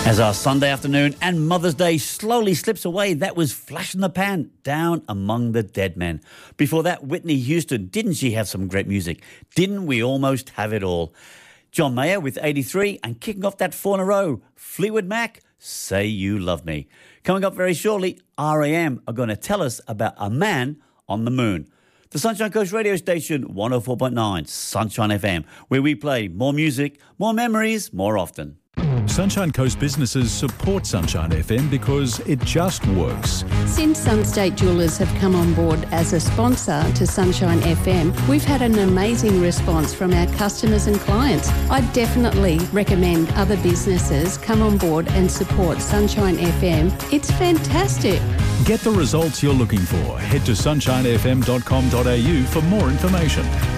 As our Sunday afternoon and Mother's Day slowly slips away, that was Flash in the Pan, Down Among the Dead Men. Before that, Whitney Houston, didn't she have some great music? Didn't we almost have it all? John Mayer with 83, and kicking off that 4 in a row, Fleetwood Mac, Say You Love Me. Coming up very shortly, R.A.M. are going to tell us about a man on the moon. The Sunshine Coast radio station, 104.9 Sunshine FM, where we play more music, more memories, more often. Sunshine Coast businesses support Sunshine FM because it just works. Since Sunstate Jewellers have come on board as a sponsor to Sunshine FM, we've had an amazing response from our customers and clients. I definitely recommend other businesses come on board and support Sunshine FM. It's fantastic. Get the results you're looking for. Head to sunshinefm.com.au for more information.